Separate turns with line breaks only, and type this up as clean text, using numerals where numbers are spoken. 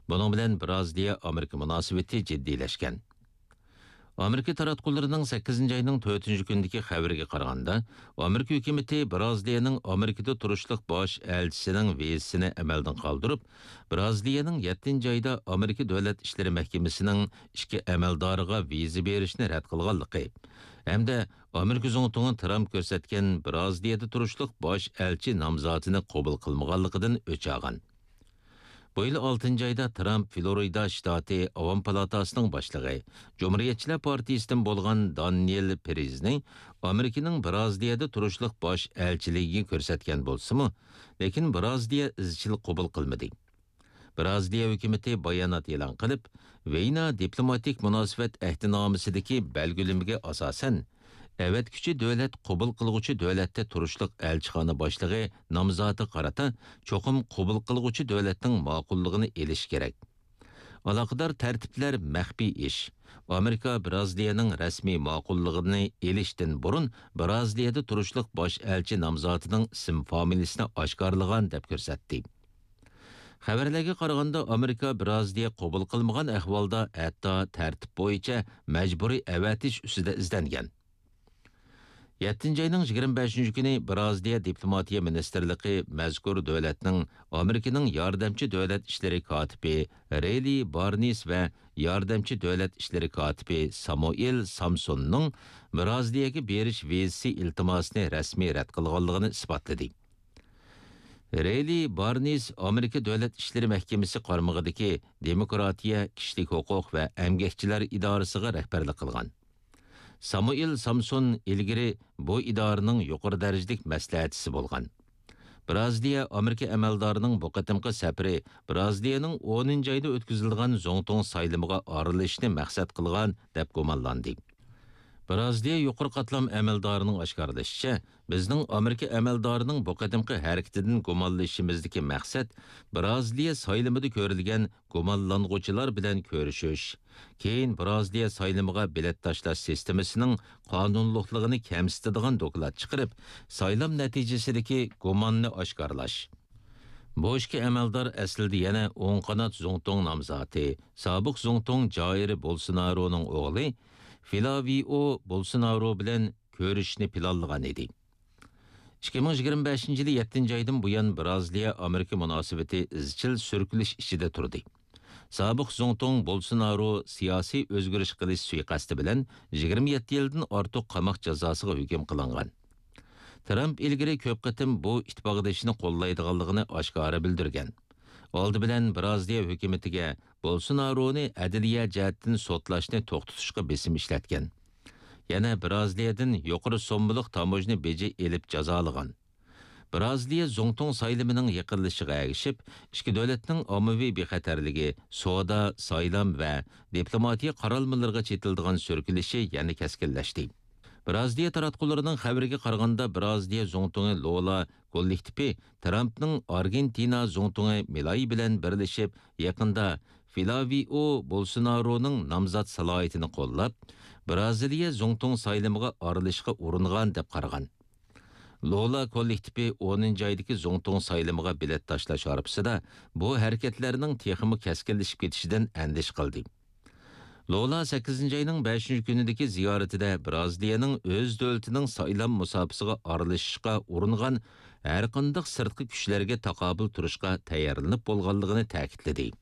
Bunun bilan Braziliya Amerika münasibati jiddiylashgan. Amerika taratqullarining 8 ayning 4 kundagi xabariga qaraganda, Amerika hukumatı Braziliyaning Amerikada turishliq bosh elchisining vizasini amaldan qoldirib, Braziliyaning 7 ayda Amerika Davlat ishlari mahkamasining ikki amaldoriga viza berishni rad qilganligi hamda Amerika zongtoni Trump ko'rsatgan Braziliyada turishliq bosh elchi nomzodini qabul qilmaganligidan o'ch olgan. Bu yil 6 ayda Trump Florida shtati Avam palatasining boshlig'i, Cumhuriyetçiler partiyasidan bo'lgan Daniel Perezning Amerikaning Braziliyada turishliq bosh elchiligiga ko'rsatgan bo'lsa-mu, lekin Braziliya izchil qabul qilmadi. Braziliya hukumatı bayonot e'lon qilib, Veyna diplomatik munosabat ahdinomasidagi belgilimiga asosan Əvətküçü dövlət qabul qılğucu dövlətdə turuşluq elçixana başlığı namzatı qarata çoxum qabul qılğucu dövlətin maqulluğunu eliş kerak. Alaqadar tərtiblər məxfi iş. Amerika Braziliyaning rasmiy maqulluğunu elishdən burun Braziliyada turuşluq baş elçi namzatının isim familiyasini oshkorlagan deb ko'rsatdi. Xabarlarga qaraganda Amerika Braziliya qabul qilmagan ahvolda hatto tartib bo'yicha majburiy avatish ustida izlangan. 7 ayning 25 kuni Braziliya Diplomatiya Ministerligi mazkur davlatning Amerikaning yordamchi davlat ishlari kotibi Rayli Barnes va yordamchi davlat ishlari kotibi Samuel Samsonning Braziliyaga berish vizasi iltimosini rasmiy rad qilganligini isbotladi. Rayli Barnes Amerika Davlat ishlari mahkamasi qarmog'idagi Demokratiya, kishilik huquq va emgakchilar idorasiga rahbarlik qilgan. Samuel Samson ilgiri bu idoraning yuqori darajalik maslahatchisi bo'lgan. Braziliya Amerika amaldorining bu qatimqi safari Braziliyaning 10 oyda o'tkazilgan Zongtong saylimiga aralashishni maqsad qilgan deb gumonlandi. Braziliya yuqori qatlam amaldorining oshkorlashicha, bizning Amerika amaldorining bu qatimqi harakatidan gumonlanishimizdagi maqsad Braziliya saylimida ko'rilgan gumonlanuvchilar bilan ko'rishish. Keyin Braziliya saylimiga bilet tashlash sistemasining qonunliqligini kamsitadigan doklad chiqarib, saylam natijasidagi gumonni oshkorlash. Bu ishki amaldor aslida yana o'ng qanot Zongtong nomzodi, sobiq Zongtong Jair Bolsonaroning o'g'li Flavio Bolsonaro bilan ko'rishni planlagan edi. 2025 yili 7 oydan buyon Braziliya Amerika munosabati izchil surkilish ichida turdi. Sobiq Zongtong Bolsonaro siyosiy o'zgarish qilish suiqasdi bilan 27 yildan ortiq qamoq jazosiga hukm qilingan. Trump ilgari ko'p qatim bu ittifoqdashini qo'llaydiganligini oshkora bildirgan. Oldi bilan Braziliya hukumatiga Bolsonaroni adliya jihatdan sotlashni to'xtatishga besim ishlatgan. Yana Braziliyadan yuqori so'mliq tamojni beji elib jazolagan. Braziliya Zongtong saylimining yaqinlashishiga ergishib, ikki davlatning ommaviy bexatarligi, savdo, saylam va diplomatiya qaralmalarga chetildigan surkilishi yana keskinlashdi. Braziliya taratqullarining xabariga qaraganda Braziliya Zongtongi Lola kollektivi Trumpning Argentina Zongtongi Milei bilan birlashib, yaqinda Flavio Bolsonaroning nomzod salohiyatini qo'llab, Braziliya Zongtong saylimiga aralashishga uringan deb qaragan. Lola kollektivi 10 oydagi Zongtong saylimiga bilet tashlash arafasida bu harakatlarning texmi keskinlashib ketishidan andish qildi. Lola 8 ayning 5 kunidagi ziyoratida Braziliyaning o'z davlatining saylam musobaqasiga aralashishga uringan har qanday sirtqi kuchlarga taqobil turishga tayyorlanib bo'lganligini ta'kidladi.